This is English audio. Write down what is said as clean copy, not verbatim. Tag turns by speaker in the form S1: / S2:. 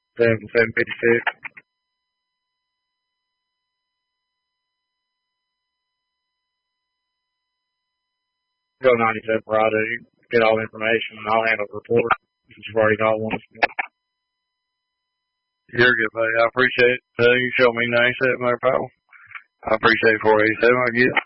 S1: 756. Go 97 Friday. Get all the information, and I'll handle the report since you've already got one. You're good, buddy. I appreciate it. You showed me 97, my pal. I appreciate 487. I get